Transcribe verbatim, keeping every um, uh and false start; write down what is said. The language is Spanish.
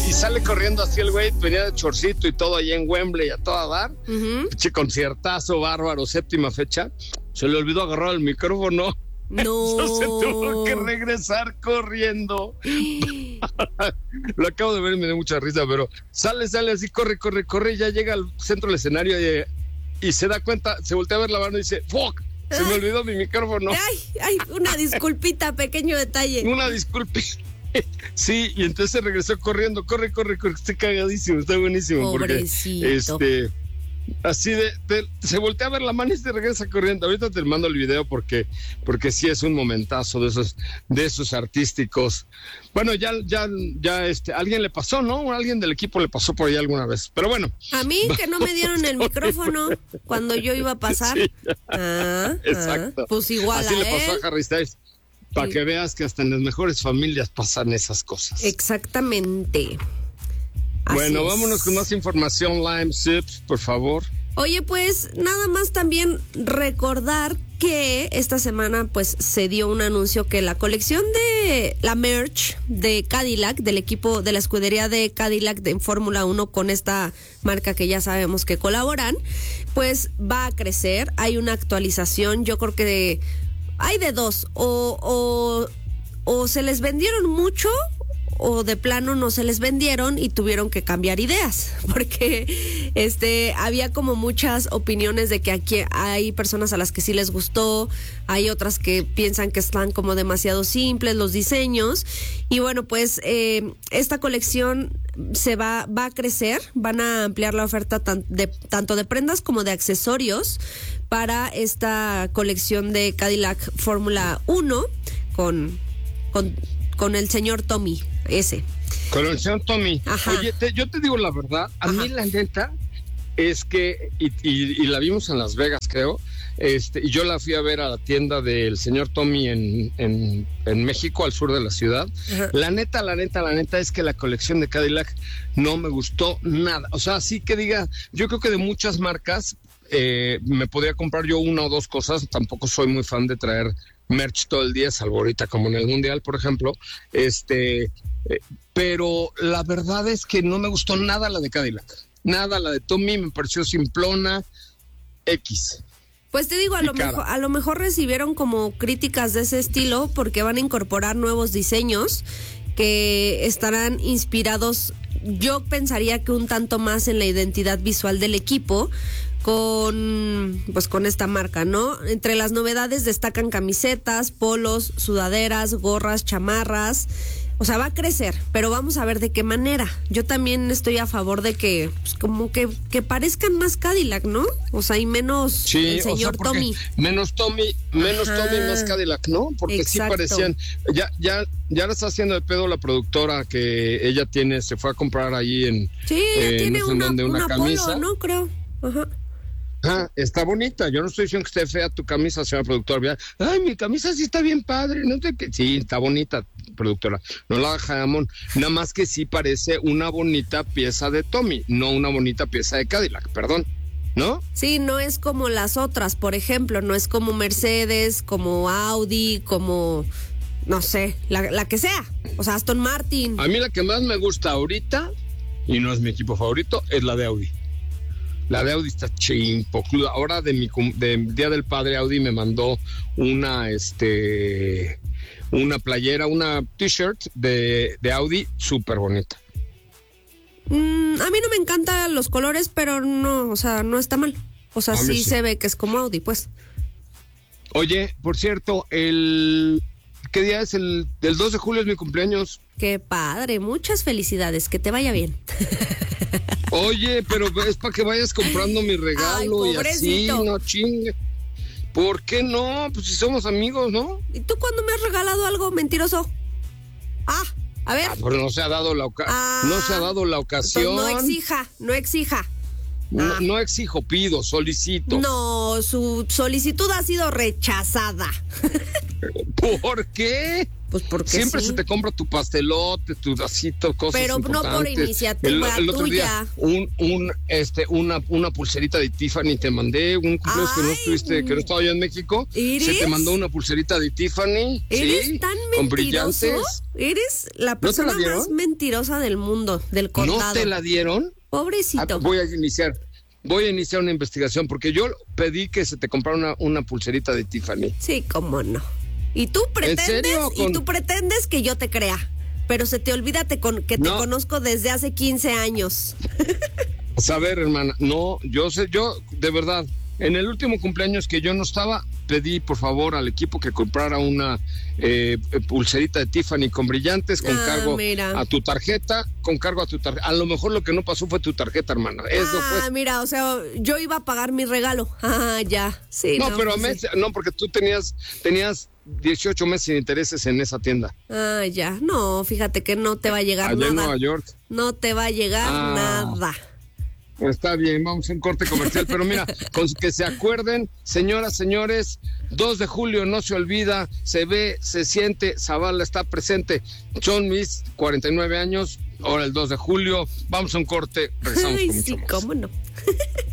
y sale corriendo así el güey, venía de chorcito y todo allá en Wembley a toda dar. Uh-huh. Che, conciertazo bárbaro, séptima fecha. Se le olvidó agarrar el micrófono. No. Entonces tuvo que regresar corriendo. Lo acabo de ver y me dio mucha risa, pero sale, sale así, corre, corre, corre, y ya llega al centro del escenario y, y se da cuenta, se voltea a ver la mano y dice, ¡fuck! Se me olvidó mi micrófono. Ay, ay, una disculpita, pequeño detalle. Una disculpita. Sí, y entonces regresó corriendo, corre, corre, corre, está cagadísimo, está buenísimo. Pobrecito. Porque, este, así de, de, se voltea a ver la mano y se regresa corriendo. Ahorita te mando el video porque, porque sí es un momentazo de esos, de esos artísticos. Bueno, ya, ya, ya, este, alguien le pasó, ¿no? Alguien del equipo le pasó por ahí alguna vez. Pero bueno. A mí que no me dieron el micrófono cuando yo iba a pasar. Sí, ah, exacto. Ah, pues igual así a le pasó él. a Harry Styles. Para sí. Que veas que hasta en las mejores familias pasan esas cosas. Exactamente. Así bueno, es. Vámonos con más información, Lime Sips, por favor. Oye, pues nada más también recordar que esta semana pues se dio un anuncio que la colección de la merch de Cadillac, del equipo de la escudería de Cadillac de Fórmula uno con esta marca que ya sabemos que colaboran, pues va a crecer. Hay una actualización, yo creo que de... Hay de dos, o, o, o se les vendieron mucho o de plano no se les vendieron y tuvieron que cambiar ideas, porque este había como muchas opiniones de que aquí hay personas a las que sí les gustó, hay otras que piensan que están como demasiado simples los diseños, y bueno, pues eh, esta colección se va, va a crecer, van a ampliar la oferta tan, de, tanto de prendas como de accesorios para esta colección de Cadillac Fórmula uno con, con, con el señor Tommy, ese. Con el señor Tommy. Ajá. Oye, te, yo te digo la verdad, a Ajá. mí la neta es que, y, y, y la vimos en Las Vegas, creo, este, y yo la fui a ver a la tienda del señor Tommy en, en, en México, al sur de la ciudad. Ajá. La neta, la neta, la neta es que la colección de Cadillac no me gustó nada. O sea, sí que diga, yo creo que de muchas marcas eh, me podría comprar yo una o dos cosas, tampoco soy muy fan de traer merch todo el día, salvo ahorita como en el Mundial, por ejemplo, este, eh, pero la verdad es que no me gustó nada la de Cadillac, nada, la de Tommy me pareció simplona, X. Pues te digo, a lo, mejor, a lo mejor recibieron como críticas de ese estilo porque van a incorporar nuevos diseños que estarán inspirados, yo pensaría que un tanto más en la identidad visual del equipo, con pues con esta marca, ¿no? Entre las novedades destacan camisetas, polos, sudaderas, gorras, chamarras. O sea, va a crecer, pero vamos a ver de qué manera. Yo también estoy a favor de que, pues, como que, que parezcan más Cadillac, ¿no? O sea, y menos sí, el señor o sea, Tommy. Menos Tommy, menos Ajá. Tommy, más Cadillac, ¿no? Porque Exacto. sí parecían. Ya, ya, ya le está haciendo de pedo la productora que ella tiene, se fue a comprar ahí en. Sí, ella eh, tiene no sé una, dónde, una, una camisa. polo, ¿no? Creo. Ajá. Ah, está bonita. Yo no estoy diciendo que esté fea tu camisa, señora productora. Ay, mi camisa sí está bien padre. No sé qué. Sí, está bonita, productora. No la jamón. Nada más que sí parece una bonita pieza de Tommy, no una bonita pieza de Cadillac, perdón. ¿No? Sí, no es como las otras, por ejemplo. No es como Mercedes, como Audi, como... No sé, la, la que sea. O sea, Aston Martin. A mí la que más me gusta ahorita, y no es mi equipo favorito, es la de Audi. La de Audi está chimpocluda. Ahora de mi de Día del Padre, Audi me mandó una este una playera, una t-shirt de, de Audi súper bonita. Mm, a mí no me encantan los colores, pero no, o sea, no está mal. O sea, sí, sí se ve que es como Audi, pues. Oye, por cierto, el ¿qué día es? El del dos de julio es mi cumpleaños. Qué padre, muchas felicidades, que te vaya bien. Oye, pero es para que vayas comprando mi regalo. Ay, y así, no chingue. ¿Por qué no? Pues si somos amigos, ¿no? ¿Y tú cuándo me has regalado algo mentiroso? Ah, a ver. Ah, pero no se ha dado la oca- ah, no se ha dado la ocasión. No exija, no exija. No, ah. no exijo, pido, solicito. No, su solicitud ha sido rechazada. ¿Por qué? Pues porque siempre sí. se te compra tu pastelote, tu vasito, cosas Pero no por iniciativa el, el otro tuya. día, un, un, este, una, una pulserita de Tiffany te mandé, un cumpleaños que no estuviste, que no estaba yo en México. ¿Eres? Se te mandó una pulserita de Tiffany. ¿Eres ¿sí? tan Con mentiroso? brillantes. Eres la ¿No te persona la dieron? más mentirosa del mundo, del condado. ¿No te la dieron? Pobrecito. Ah, voy a iniciar. Voy a iniciar una investigación porque yo pedí que se te comprara una, una pulserita de Tiffany. Sí, cómo no. Y tú pretendes, serio? y tú pretendes que yo te crea, pero se te olvida te con, que te No. conozco desde hace quince años. Pues a ver, hermana, no, yo sé, yo, de verdad, en el último cumpleaños que yo no estaba, pedí por favor al equipo que comprara una eh, pulserita de Tiffany con brillantes, con Ah, cargo mira. a tu tarjeta, con cargo a tu tarjeta. A lo mejor lo que no pasó fue tu tarjeta, hermana. Eso ah, fue. mira, o sea, yo iba a pagar mi regalo. Ah, ya. Sí, No, no, pero pues mes- sí. no, porque tú tenías, tenías dieciocho meses sin intereses en esa tienda. Ah, ya. No, fíjate que no te va a llegar Allá en nada. Nueva York. No te va a llegar Ah. nada. Está bien, vamos a un corte comercial, pero mira, con que se acuerden, señoras, señores, dos de julio no se olvida, se ve, se siente, Zavala está presente, son mis cuarenta y nueve años, ahora el dos de julio, vamos a un corte, regresamos Ay, con mucho sí, más. cómo no.